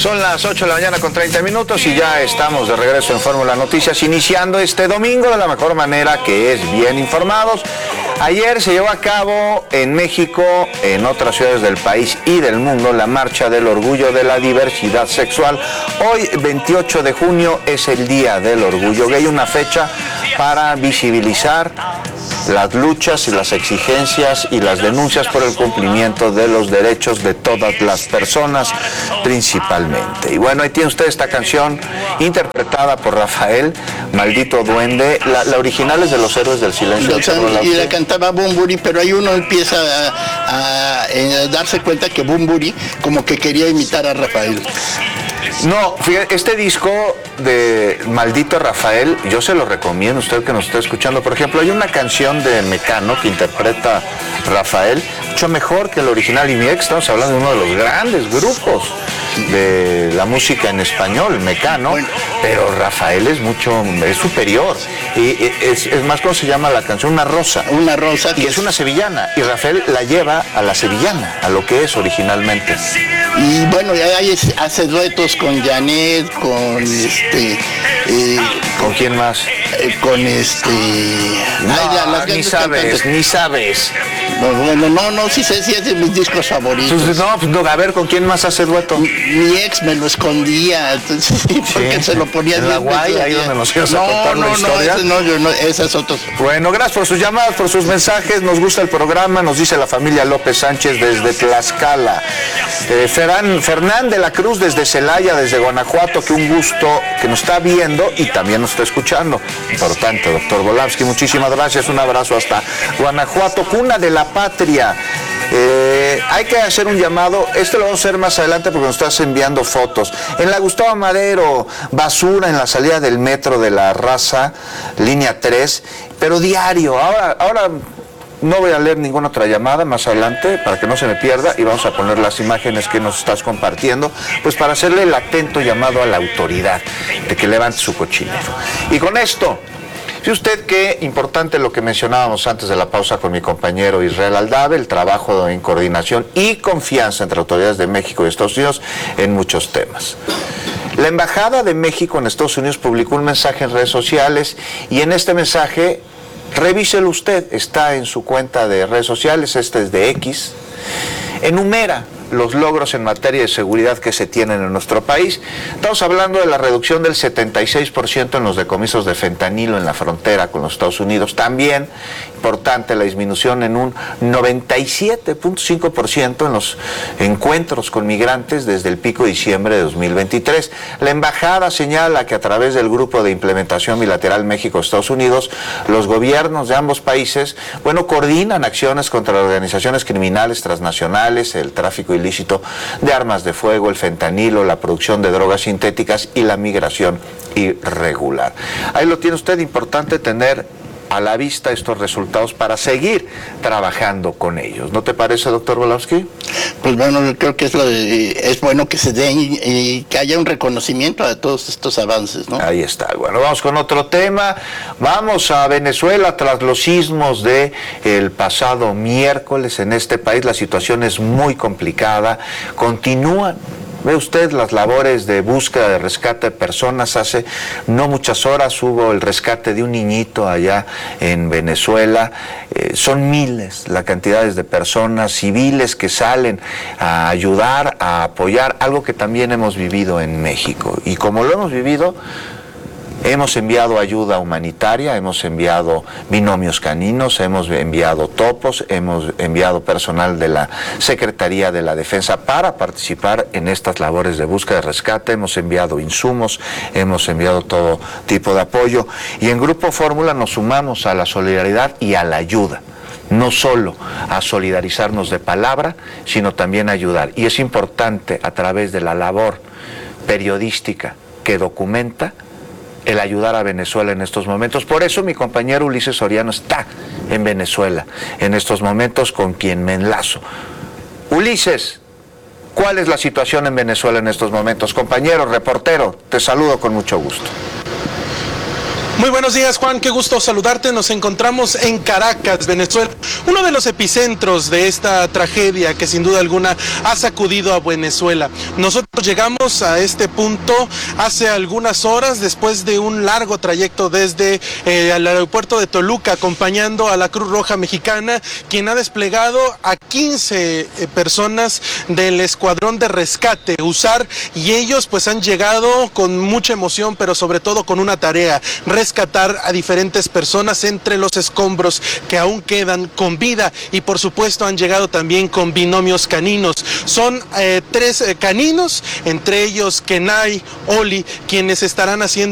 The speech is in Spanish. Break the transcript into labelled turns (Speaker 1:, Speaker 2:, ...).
Speaker 1: Son las 8 de la mañana con 30 minutos y ya estamos de regreso en Fórmula Noticias, iniciando este domingo de la mejor manera, que es bien informados. Ayer se llevó a cabo en México, en otras ciudades del país y del mundo, la Marcha del Orgullo de la Diversidad Sexual. Hoy, 28 de junio, es el Día del Orgullo Gay, una fecha para visibilizar las luchas y las exigencias y las denuncias por el cumplimiento de los derechos de todas las personas, principalmente. Y bueno, ahí tiene usted esta canción interpretada por Rafael, Maldito Duende. La original es de Los Héroes del Silencio.
Speaker 2: Y la cantaba Bunbury, pero ahí uno empieza a darse cuenta que Bunbury como que quería imitar a Rafael.
Speaker 1: No, fíjate, este disco de Maldito Rafael, yo se lo recomiendo a usted que nos está escuchando. Por ejemplo, hay una canción de Mecano que interpreta Rafael, mucho mejor que el original. Y mi ex, estamos hablando de uno de los grandes grupos de la música en español, Mecano, bueno, pero Rafael es superior. Y es más, ¿cómo se llama la canción? Una rosa.
Speaker 2: Una rosa.
Speaker 1: Y es una sevillana. Y Rafael la lleva a la sevillana, a lo que es originalmente.
Speaker 2: Y bueno, ahí hace duetos con Janet, con
Speaker 1: ¿con quién más? Ni sabes.
Speaker 2: No, sí es de mis discos favoritos.
Speaker 1: Pues no, a ver, ¿con quién más hace dueto?
Speaker 2: Mi ex me lo escondía, entonces, porque se lo ponía
Speaker 1: en la guay, ahí donde nos ibas a contar una historia.
Speaker 2: Esas otras.
Speaker 1: Bueno, gracias por sus llamadas, por sus mensajes. Nos gusta el programa, nos dice la familia López Sánchez desde Tlaxcala. Fernán de la Cruz desde Celaya, desde Guanajuato, que un gusto que nos está viendo y también nos está escuchando. Importante, doctor Volavsky, muchísimas gracias. Un abrazo hasta Guanajuato, cuna de la patria. Hay que hacer un llamado, lo vamos a hacer más adelante porque nos estás enviando fotos. En la Gustavo Madero, basura en la salida del metro de la Raza, línea 3, pero diario. Ahora no voy a leer ninguna otra llamada más adelante para que no se me pierda, y vamos a poner las imágenes que nos estás compartiendo, pues para hacerle el atento llamado a la autoridad de que levante su cochinero. Y con esto, fíjese usted qué importante lo que mencionábamos antes de la pausa con mi compañero Israel Aldave, el trabajo en coordinación y confianza entre autoridades de México y Estados Unidos en muchos temas. La Embajada de México en Estados Unidos publicó un mensaje en redes sociales, y en este mensaje, revíselo usted, está en su cuenta de redes sociales, es de X, enumera los logros en materia de seguridad que se tienen en nuestro país. Estamos hablando de la reducción del 76% en los decomisos de fentanilo en la frontera con los Estados Unidos. También, importante, la disminución en un 97.5% en los encuentros con migrantes desde el pico de diciembre de 2023. La embajada señala que a través del Grupo de Implementación Bilateral México-Estados Unidos, los gobiernos de ambos países, coordinan acciones contra las organizaciones criminales transnacionales, el tráfico ilícito de armas de fuego, el fentanilo, la producción de drogas sintéticas y la migración irregular. Ahí lo tiene usted, importante tener a la vista estos resultados para seguir trabajando con ellos. ¿No te parece, doctor Volavsky?
Speaker 2: Pues bueno, yo creo que es bueno que se den y que haya un reconocimiento a todos estos avances, ¿no?
Speaker 1: Ahí está. Bueno, vamos con otro tema. Vamos a Venezuela. Tras los sismos del pasado miércoles en este país, la situación es muy complicada. Continúan. Ve usted las labores de búsqueda, de rescate de personas. Hace no muchas horas hubo el rescate de un niñito allá en Venezuela. Son miles la cantidad de personas civiles que salen a ayudar, a apoyar, algo que también hemos vivido en México. Y como lo hemos vivido, hemos enviado ayuda humanitaria, hemos enviado binomios caninos, hemos enviado topos, hemos enviado personal de la Secretaría de la Defensa para participar en estas labores de búsqueda y rescate, hemos enviado insumos, hemos enviado todo tipo de apoyo. Y en Grupo Fórmula nos sumamos a la solidaridad y a la ayuda. No solo a solidarizarnos de palabra, sino también a ayudar. Y es importante, a través de la labor periodística que documenta, el ayudar a Venezuela en estos momentos. Por eso mi compañero Ulises Soriano está en Venezuela en estos momentos, con quien me enlazo. Ulises, ¿cuál es la situación en Venezuela en estos momentos? Compañero, reportero, te saludo con mucho gusto.
Speaker 3: Muy buenos días, Juan, qué gusto saludarte. Nos encontramos en Caracas, Venezuela, uno de los epicentros de esta tragedia que sin duda alguna ha sacudido a Venezuela. Nosotros llegamos a este punto hace algunas horas después de un largo trayecto desde el aeropuerto de Toluca, acompañando a la Cruz Roja Mexicana, quien ha desplegado a 15 personas del escuadrón de rescate USAR, y ellos pues han llegado con mucha emoción, pero sobre todo con una tarea: rescatar a diferentes personas entre los escombros que aún quedan con vida, y por supuesto han llegado también con binomios caninos. Son 3 caninos, entre ellos Kenai, Oli, quienes estarán haciendo